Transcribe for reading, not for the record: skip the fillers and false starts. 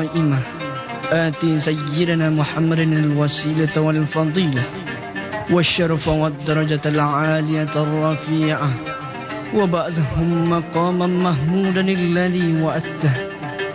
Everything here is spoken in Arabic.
القائمة آت سيدنا محمد الوسيلة والفضيلة والشرف والدرجة العالية الرفيعة وبعثهم مقاما محمودا الذي وعدته